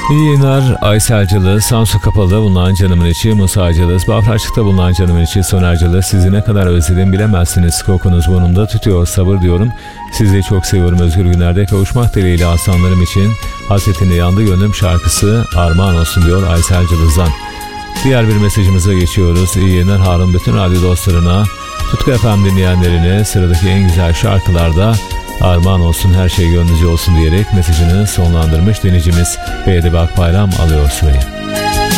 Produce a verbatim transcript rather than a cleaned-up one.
İyi yayınlar. Aysel Cılız, Samsun Kapalı'da bulunan canımın içi Musa Cılız, Bafraçık'ta bulunan canımın içi Soner Cılız. Sizi ne kadar özledim bilemezsiniz. Kokunuz burnumda tutuyor, sabır diyorum. Sizi çok seviyorum. Özgür günlerde kavuşmak dileğiyle aslanlarım için hasretine yandı gönlüm şarkısı armağan olsun diyor Aysel Cılız'dan. Diğer bir mesajımıza geçiyoruz. İyi yayınlar Harun, bütün radyo dostlarına, Tutku F M dinleyenlerine sıradaki en güzel şarkılarda armağan olsun, her şey gönlünüzce olsun diyerek mesajını sonlandırmış dinleyicimiz Beyde Bakbayram alıyor sırayı.